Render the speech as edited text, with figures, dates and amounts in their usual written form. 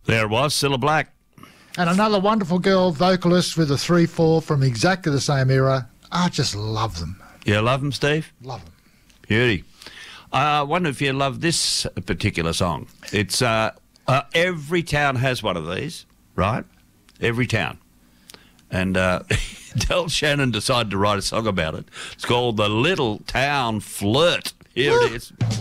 There it was, Cilla Black. And another wonderful girl vocalist with a 3/4 from exactly the same era. I just love them. You love them, Steve? Love them. Beauty. I wonder if you love this particular song. It's every town has one of these, right? Every town. And Del Shannon decided to write a song about it. It's called The Little Town Flirt. Here it is.